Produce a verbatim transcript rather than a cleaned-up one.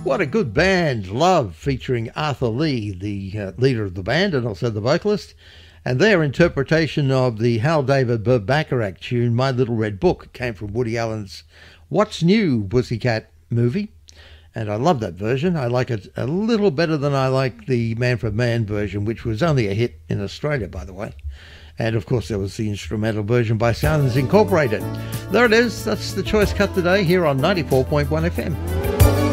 What a good band, Love, featuring Arthur Lee, the uh, leader of the band and also the vocalist, and their interpretation of the Hal David Burt Bacharach tune My Little Red Book came from Woody Allen's What's New Pussycat movie, and I love that version. I like it a little better than I like the Manfred Mann version, which was only a hit in Australia, by the way. And of course there was the instrumental version by Sounds Incorporated. There it is, that's the choice cut today here on ninety-four point one F M.